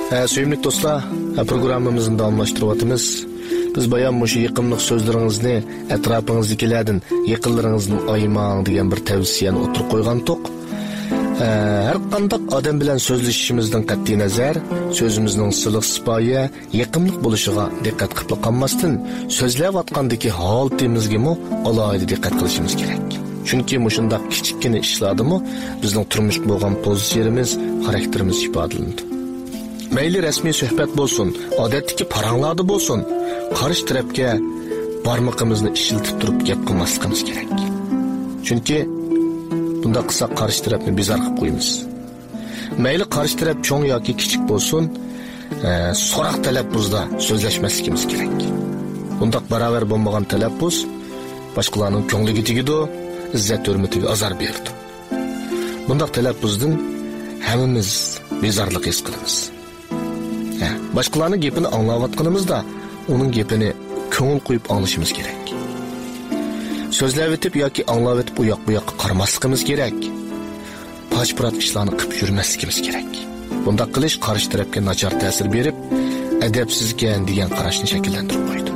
Sevimli dostlar, programmamızın davamlaştırıvatımız. Biz bayan muşu yıkımlıq sözlerinizni etrafınızdakilerden yıkınlarınızın aymağın degan bir tavsiyani o'tirib qo'ygan to'q. Her qandaq odam bilan so'zlashishimizdan qat'iy nazar, so'zimizning siliq sipoyi yaqinlik bo'lishiga diqqat qilib qolmasdan, so'zlayotgandagi holatimizga alohida diqqat qilishimiz kerak. Chunki mushundaq kichikkina ishlardimi bizning turmush bo'lgan pozitsiyamiz, xarakterimiz ifodalanadi. Mayli rasmiy suhbat bo'lsin, odatdagi paranglarda bo'lsin, qarshi tarafga barmoqimizni ishiltib turib gap qilmasligimiz kerak. Chunki bunda qilsak qarshi tarafni bezor qilib qo'yamiz. Mayli qarshi taraf cho'ng yoki kichik bo'lsin, so'roq talaffuzda so'zlashmasligimiz kerak. Bunda barobar bo'lmagan talaffuz boshqalarning ko'ngliga tegadi, izzat hurmatiga azor beradi. Bunda talaffuzdan hammamiz bezorlik his qilamiz. Boshqalarning gapini anglayotganimizda uning gapini ko'ngil qo'yib anglashimiz kerak. So'zlab o'tib yoki anglab o'tib u yoqqa qaramasligimiz kerak. Pachpurat ishlarni qilib yurmasligimiz kerak. Bunda qilish qarshi tarafga nachar ta'sir berib, adabsizgan degan qarashni shakllantirib qo'ydi.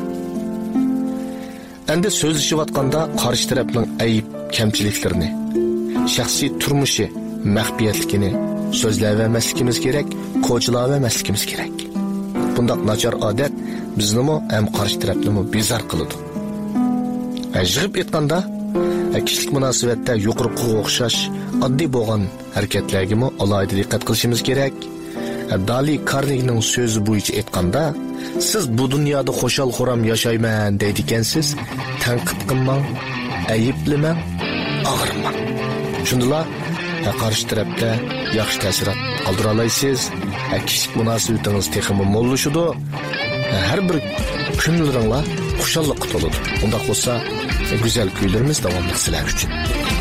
Endi so'zlashayotganda qarshi tarafning ayib, kamchiliklarini, shaxsiy turmushi, maxfiyatligini so'zlayvermasligimiz kerak, qo'chilavermasligimiz kerak. Bunda nachar odat biznimi ham qarshi tarafni bezor qiladi. Yig'ib aytganda, kishilik munosabatda yuqoriga o'xshash oddiy bo'lgan harakatlarga alohida diqqat qilishimiz kerak. Dali Karnegning so'zi bo'yicha aytganda, siz bu dunyoda xo'shal-xuram yashayman deydi ekansiz, tanqid qilmang, ayiblamang, og'irmang. Shundala qarshi tarafga yaxshi ta'sirat qoldira olasiz. Kishilik munosabatingiz texmi mo'llashadi. Har bir kunlaringlar xushallikqa to'ladi. Unda bo'lsa, go'zal kuylarimiz davomli sizlar uchun.